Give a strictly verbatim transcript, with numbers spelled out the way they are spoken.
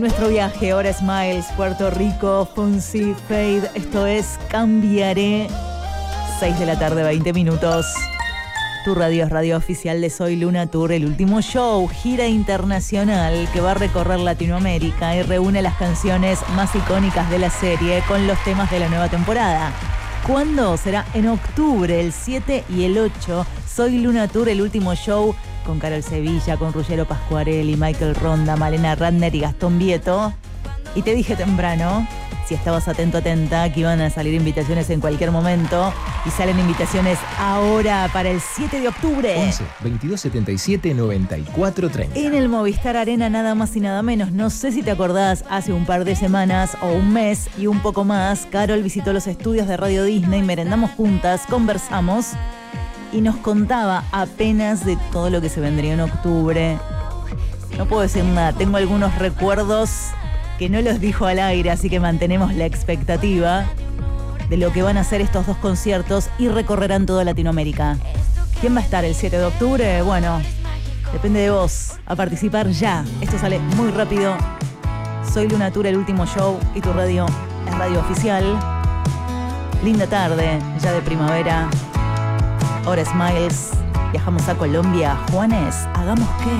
nuestro viaje. Ahora Smiles, Puerto Rico, Fonsi, Fade. Esto es Cambiaré. seis de la tarde, veinte minutos. Tu radio es radio oficial de Soy Luna Tour, el último show, gira internacional que va a recorrer Latinoamérica y reúne las canciones más icónicas de la serie con los temas de la nueva temporada. ¿Cuándo? Será en octubre, el siete y el ocho. Soy Luna Tour, el último show con Carol Sevilla, con Ruggero Pascuarelli, Michael Ronda, Malena Randner y Gastón Vieto. Y te dije temprano, si estabas atento, atenta, que iban a salir invitaciones en cualquier momento. Y salen invitaciones ahora para el siete de octubre. once, veintidós, setenta y siete, noventa y cuatro, treinta. En el Movistar Arena, nada más y nada menos. No sé si te acordás, hace un par de semanas o un mes y un poco más, Carol visitó los estudios de Radio Disney, merendamos juntas, conversamos y nos contaba apenas de todo lo que se vendría en octubre. No puedo decir nada, tengo algunos recuerdos que no los dijo al aire, así que mantenemos la expectativa de lo que van a hacer estos dos conciertos y recorrerán toda Latinoamérica. ¿Quién va a estar el siete de octubre? Bueno, depende de vos. A participar ya. Esto sale muy rápido. Soy Luna Tour, el último show, y tu radio es radio oficial. Linda tarde, ya de primavera. Ahora Smiles. Viajamos a Colombia. Juanes, ¿hagamos qué?